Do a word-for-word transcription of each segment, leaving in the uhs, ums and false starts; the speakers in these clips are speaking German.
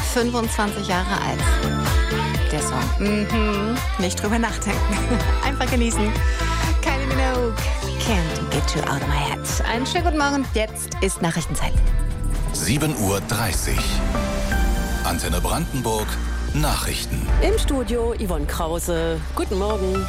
fünfundzwanzig Jahre alt. Der Song. Mhm. Nicht drüber nachdenken. Einfach genießen. Kylie Minogue. Can't get you out of my head. Einen schönen guten Morgen. Jetzt ist Nachrichtenzeit. sieben Uhr dreißig. Antenne Brandenburg. Nachrichten. Im Studio Yvonne Krause. Guten Morgen.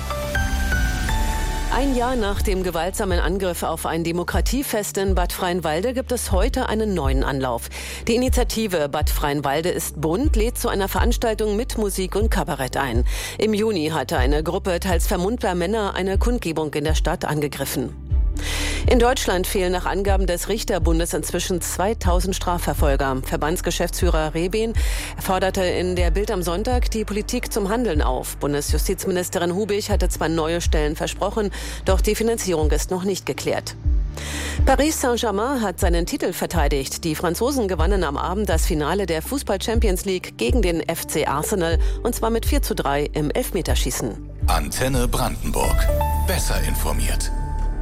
Ein Jahr nach dem gewaltsamen Angriff auf ein Demokratiefest in Bad Freienwalde gibt es heute einen neuen Anlauf. Die Initiative Bad Freienwalde ist bunt lädt zu einer Veranstaltung mit Musik und Kabarett ein. Im Juni hatte eine Gruppe teils vermummter Männer eine Kundgebung in der Stadt angegriffen. In Deutschland fehlen nach Angaben des Richterbundes inzwischen zweitausend Strafverfolger. Verbandsgeschäftsführer Rehben forderte in der Bild am Sonntag die Politik zum Handeln auf. Bundesjustizministerin Hubig hatte zwar neue Stellen versprochen, doch die Finanzierung ist noch nicht geklärt. Paris Saint-Germain hat seinen Titel verteidigt. Die Franzosen gewannen am Abend das Finale der Fußball-Champions League gegen den F C Arsenal, und zwar mit vier zu drei im Elfmeterschießen. Antenne Brandenburg. Besser informiert.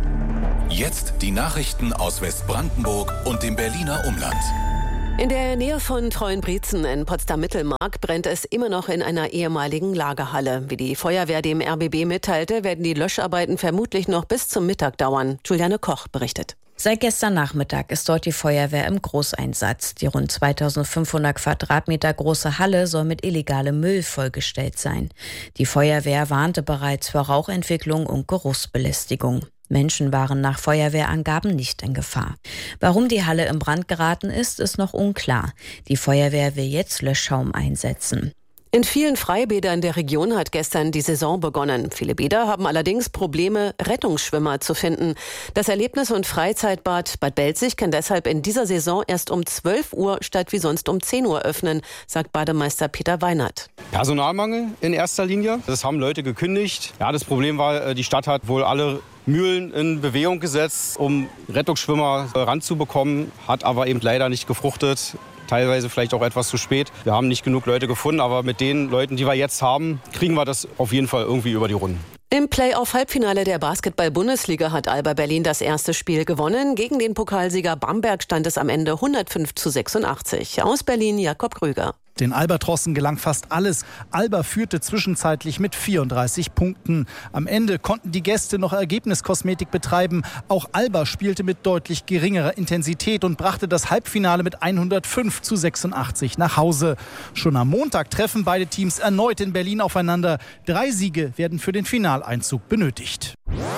Jetzt die Nachrichten aus Westbrandenburg und dem Berliner Umland. In der Nähe von Treuenbrietzen in Potsdam-Mittelmark brennt es immer noch in einer ehemaligen Lagerhalle. Wie die Feuerwehr dem R B B mitteilte, werden die Löscharbeiten vermutlich noch bis zum Mittag dauern. Juliane Koch berichtet. Seit gestern Nachmittag ist dort die Feuerwehr im Großeinsatz. Die rund zweitausendfünfhundert Quadratmeter große Halle soll mit illegalem Müll vollgestellt sein. Die Feuerwehr warnte bereits vor Rauchentwicklung und Geruchsbelästigung. Menschen waren nach Feuerwehrangaben nicht in Gefahr. Warum die Halle in Brand geraten ist, ist noch unklar. Die Feuerwehr will jetzt Löschschaum einsetzen. In vielen Freibädern der Region hat gestern die Saison begonnen. Viele Bäder haben allerdings Probleme, Rettungsschwimmer zu finden. Das Erlebnis- und Freizeitbad Bad Belzig kann deshalb in dieser Saison erst um zwölf Uhr statt wie sonst um zehn Uhr öffnen, sagt Bademeister Peter Weinert. Personalmangel in erster Linie. Das haben Leute gekündigt. Ja, das Problem war, die Stadt hat wohl alle Mühlen in Bewegung gesetzt, um Rettungsschwimmer ranzubekommen, hat aber eben leider nicht gefruchtet. Teilweise vielleicht auch etwas zu spät. Wir haben nicht genug Leute gefunden, aber mit den Leuten, die wir jetzt haben, kriegen wir das auf jeden Fall irgendwie über die Runden. Im Play-off-Halbfinale der Basketball-Bundesliga hat Alba Berlin das erste Spiel gewonnen. Gegen den Pokalsieger Bamberg stand es am Ende hundertfünf zu sechsundachtzig. Aus Berlin Jakob Krüger. Den Albatrossen gelang fast alles. Alba führte zwischenzeitlich mit vierunddreißig Punkten. Am Ende konnten die Gäste noch Ergebniskosmetik betreiben. Auch Alba spielte mit deutlich geringerer Intensität und brachte das Halbfinale mit hundertfünf zu sechsundachtzig nach Hause. Schon am Montag treffen beide Teams erneut in Berlin aufeinander. Drei Siege werden für den Finaleinzug benötigt.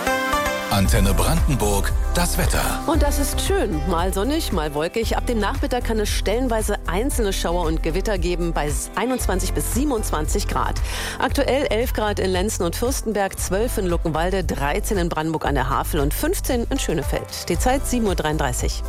Antenne Brandenburg, das Wetter. Und das ist schön. Mal sonnig, mal wolkig. Ab dem Nachmittag kann es stellenweise einzelne Schauer und Gewitter geben bei einundzwanzig bis siebenundzwanzig Grad. Aktuell elf Grad in Lenzen und Fürstenberg, zwölf in Luckenwalde, dreizehn in Brandenburg an der Havel und fünfzehn in Schönefeld. Die Zeit sieben Uhr dreiunddreißig.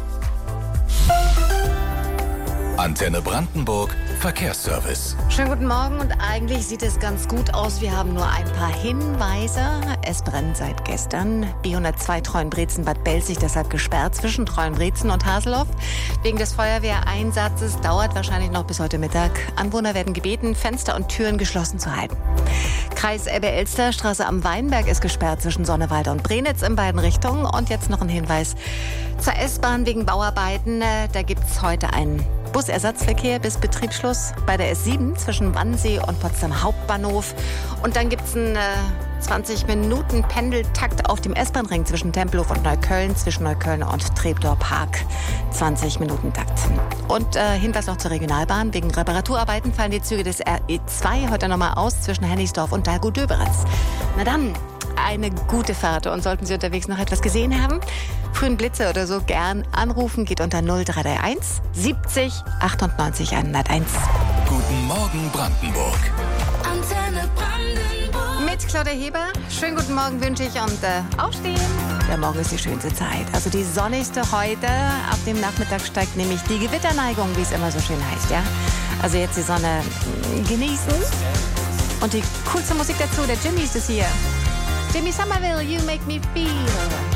Antenne Brandenburg, Verkehrsservice. Schönen guten Morgen, und eigentlich sieht es ganz gut aus. Wir haben nur ein paar Hinweise. Es brennt seit gestern. B hundertzwei Treuenbrietzen Bad Belzig deshalb gesperrt zwischen Treuenbrietzen und Haselhoff. Wegen des Feuerwehreinsatzes dauert wahrscheinlich noch bis heute Mittag. Anwohner werden gebeten, Fenster und Türen geschlossen zu halten. Kreis Elbe-Elster, Straße am Weinberg ist gesperrt zwischen Sonnewalde und Brenitz in beiden Richtungen. Und jetzt noch ein Hinweis zur S-Bahn wegen Bauarbeiten. Da gibt es heute einen Busersatzverkehr bis Betriebsschluss bei der S sieben zwischen Wannsee und Potsdam Hauptbahnhof. Und dann gibt es einen äh, zwanzig Minuten Pendeltakt auf dem S-Bahn-Ring zwischen Tempelhof und Neukölln, zwischen Neukölln und Treptower Park. zwanzig Minuten Takt. Und äh, Hinweis noch zur Regionalbahn. Wegen Reparaturarbeiten fallen die Züge des R E zwei heute nochmal aus zwischen Hennigsdorf und Dahlgut-Döberitz. Na dann, eine gute Fahrt. Und sollten Sie unterwegs noch etwas gesehen haben, frühen Blitze oder so, gern anrufen. Geht unter null drei drei eins siebzig achtundneunzig hunderteins. Guten Morgen Brandenburg. Antenne Brandenburg. Mit Claudia Heber. Schönen guten Morgen wünsche ich, und äh, aufstehen. Der Morgen ist die schönste Zeit. Also die sonnigste heute. Ab dem Nachmittag steigt nämlich die Gewitterneigung, wie es immer so schön heißt. Ja? Also jetzt die Sonne genießen. Und die coolste Musik dazu, der Jimmy ist es hier. Jimmy Somerville, You Make Me Feel.